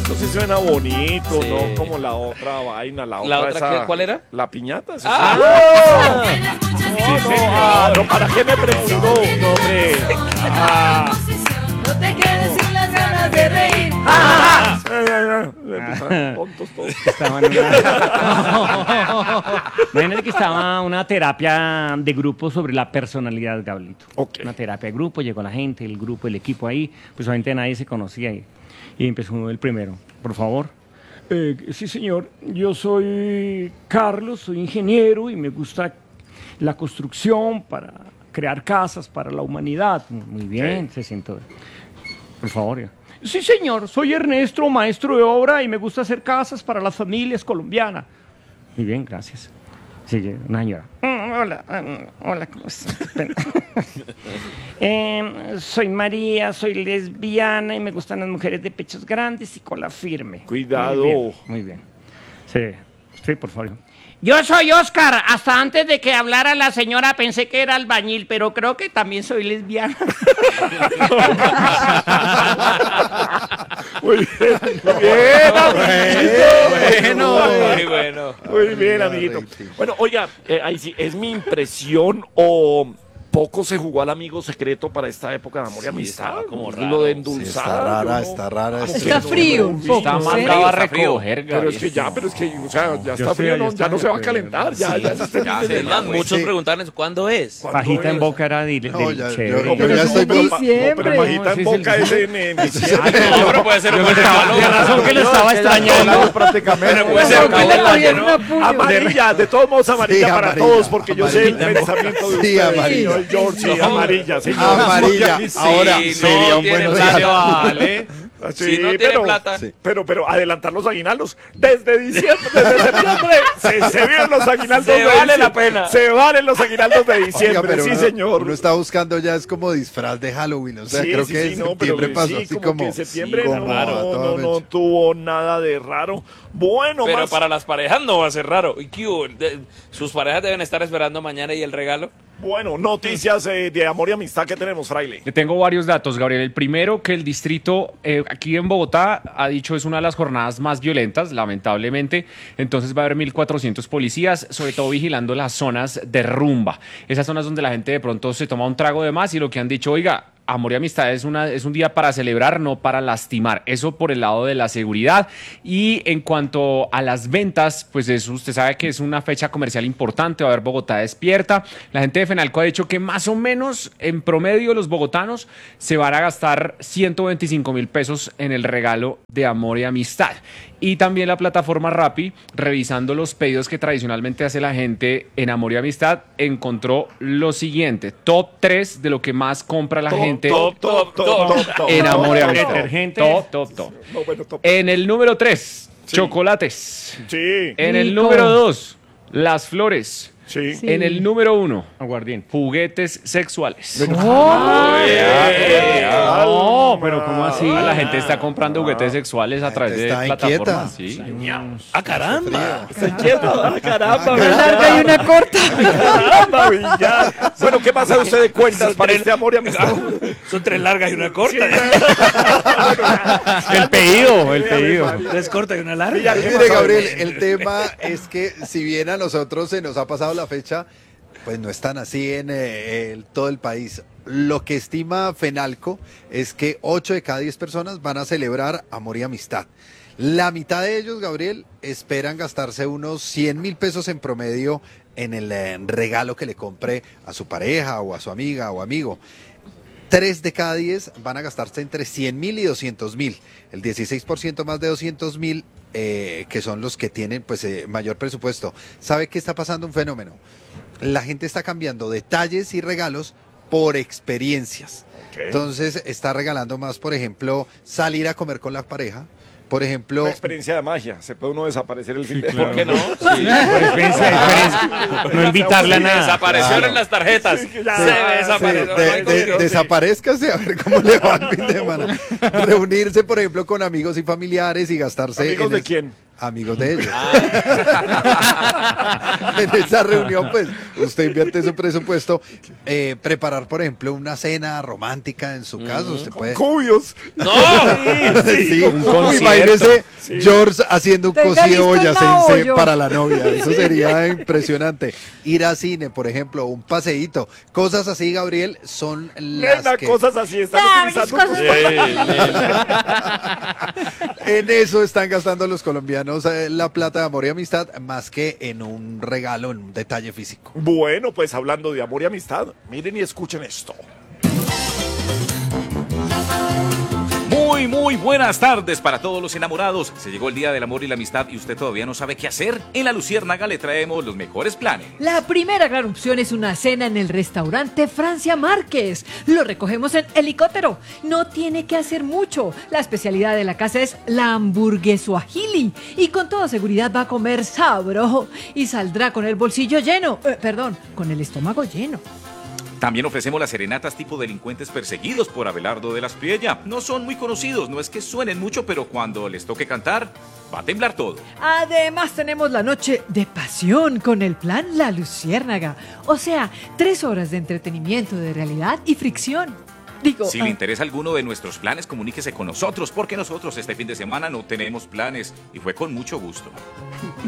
Esto sí suena bonito, Sí. ¿no? Como la otra vaina, ¿La otra cuál era? La piñata. ¿sí? ¡Ah! No, ¿para qué me preguntó? No, hombre. No te quedes sin las ganas de reír. Tontos todos. Estaba en una... Imagínate que estaba una terapia de grupo sobre la personalidad, Gablito. Ok. Una terapia de grupo, llegó la gente, el grupo, el equipo ahí, pues obviamente nadie se conocía y empezó el primero. Por favor. Sí, señor. Yo soy Carlos, soy ingeniero y me gusta la construcción para crear casas para la humanidad. Muy bien, se sentó. Por favor. Sí, señor. Soy Ernesto, maestro de obra y me gusta hacer casas para las familias colombianas. Muy bien, gracias. Sigue una señora. Hola, ¿cómo estás? Soy María, soy lesbiana y me gustan las mujeres de pechos grandes y cola firme. Cuidado. Muy bien. Sí, sí, por favor. Yo soy Oscar. Hasta antes de que hablara la señora pensé que era albañil, pero creo que también soy lesbiana. Muy bien, muy bien, amiguito. Muy bueno. Muy bien, amiguito. Bueno, oiga, ahí sí, ¿es mi impresión o poco se jugó al amigo secreto para esta época de amor y Sí, amistad? estaba como Lo raro. de Sí, endulzar. está rara. Está frío un poco. Está ¿sí? mandado a Está frío. recoger, Pero es que Gabriel. o sea, ya está sé, frío, ya no, está ya no se va a frío, calentar, ya se está Ya, terminando. sí, más, muchos Sí. preguntaron eso, ¿cuándo es? Pajita en boca era de No, ya- chévere. yo ya estoy en diciembre. Pero Majita en boca es en diciembre. No, pero puede ser un buen regalo. De razón que lo estaba extrañando. Pero puede ser un No, buen le detalle, cogieron ¿no? una puya. Amarilla, de todos modos amarilla Sí, para amarilla, todos, porque yo sé el amarilla. pensamiento de Sí, ustedes, amarilla. señor George, sí, No. amarilla, señor. Amarilla. Sí, Ahora no sería un tiene buen plata, regalo. vale. Sí, Si no tiene plata. Sí. pero adelantar los aguinaldos desde diciembre, desde septiembre, se vienen los aguinaldos Se de vale diciembre. la pena. Se valen los aguinaldos de Oiga, diciembre, pero sí, uno, señor. uno está buscando ya es como disfraz de Halloween, o sea, Sí, creo sí, que sí, en no, pero septiembre pasó sí, así como como que en septiembre como no, a toda no mecha. tuvo nada de raro. Bueno, Pero más. para las parejas no va a ser raro. ¿Y qué hubo? Sus parejas deben estar esperando mañana y el regalo. Bueno, noticias de amor y amistad que tenemos, Fraile. Le tengo varios datos, Gabriel. El primero, que el distrito aquí en Bogotá ha dicho es una de las jornadas más violentas, lamentablemente. Entonces va a haber 1.400 policías, sobre todo vigilando las zonas de rumba. Esas zonas donde la gente de pronto se toma un trago de más y lo que han dicho, oiga, amor y amistad es un día para celebrar, no para lastimar. Eso por el lado de la seguridad. Y en cuanto a las ventas, pues eso, usted sabe que es una fecha comercial importante. Va a haber Bogotá despierta. La gente de Fenalco ha dicho que más o menos en promedio los bogotanos se van a gastar 125.000 pesos en el regalo de amor y amistad. Y también la plataforma Rappi, revisando los pedidos que tradicionalmente hace la gente en amor y amistad, encontró lo siguiente: top 3 de lo que más compra la gente Top. en amor y amistad. Detergente. Top. No, bueno, top. En el número 3, chocolates. Sí, En el Rico. número 2, las flores. sí. Sí. En el número 1, Aguardiente. juguetes sexuales. No, pero ¿cómo así? La gente está comprando juguetes sexuales a través de está plataformas. inquieta. Sí. ¡Ah, caramba! Se quieta, caramba, Una larga y una corta. caramba, Villar. Bueno, ¿qué pasa usted de cuentas para este amor y amistad? Son 3 largas y una corta. El pedido. 3 cortas y una larga. Villar, ¿qué Mire, pasa? Gabriel, el tema es que si bien a nosotros se nos ha pasado la fecha, pues no están así en todo el país. Lo que estima Fenalco es que 8 de cada 10 personas van a celebrar amor y amistad. La mitad de ellos, Gabriel, esperan gastarse unos 100.000 pesos en promedio en el regalo que le compre a su pareja o a su amiga o amigo. 3 de cada 10 van a gastarse entre 100.000 y 200.000. El 16% más de 200.000, que son los que tienen pues mayor presupuesto. ¿Sabe qué está pasando? Un fenómeno. La gente está cambiando detalles y regalos por experiencias. Ok. Entonces está regalando más, por ejemplo, salir a comer con la pareja. Por ejemplo, Una experiencia de magia. Se puede uno desaparecer el fin de ¿Por qué no? Sí. Por experiencia. No invitarle a nada. Desaparecieron Claro. las tarjetas. Sí, que ya. Se desapareció. sí, No hay control. desaparezcase a ver cómo le va el fin de semana. Reunirse, por ejemplo, con amigos y familiares y gastarse. ¿Amigos en de es- quién? amigos de ellos. En esa reunión, pues, usted invierte su presupuesto. Preparar, por ejemplo, una cena romántica en su casa. Usted puede. Cubios. ¡No! Sí, un concierto. imagínese George haciendo un Tenga cocido listo el boyacense maollo. para la novia. Eso sería impresionante. Ir a cine, por ejemplo, un paseíto. Cosas así, Gabriel, son las Nena, que... cosas así. Están utilizando cosas- En eso están gastando los colombianos la plata de amor y amistad, más que en un regalo, en un detalle físico. Bueno, pues hablando de amor y amistad, miren y escuchen esto. Muy buenas tardes para todos los enamorados. Se llegó el día del amor y la amistad y usted todavía no sabe qué hacer. En La Luciérnaga le traemos los mejores planes. La primera gran opción es una cena en el restaurante Francia Márquez. Lo recogemos en helicóptero. No tiene que hacer mucho. La especialidad de la casa es la hamburguesuajili. Y con toda seguridad va a comer sabroso y saldrá con el bolsillo lleno. Con el estómago lleno. También ofrecemos las serenatas tipo delincuentes perseguidos por Abelardo de las Priella. No son muy conocidos, no es que suenen mucho, pero cuando les toque cantar, va a temblar todo. Además tenemos la noche de pasión con el plan La Luciérnaga. O sea, 3 horas de entretenimiento, de realidad y fricción. Si le interesa alguno de nuestros planes, comuníquese con nosotros, porque nosotros este fin de semana no tenemos planes y fue con mucho gusto.